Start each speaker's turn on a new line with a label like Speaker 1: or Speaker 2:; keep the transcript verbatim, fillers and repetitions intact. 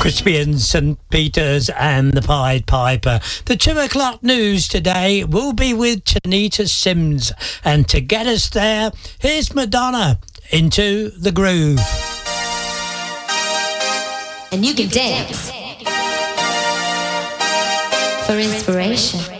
Speaker 1: Crispy and Saint Peter's and the Pied Piper. The two o'clock news today will be with Tanita Sims. And to get us there, here's Madonna, Into the Groove.
Speaker 2: And you can dance for inspiration.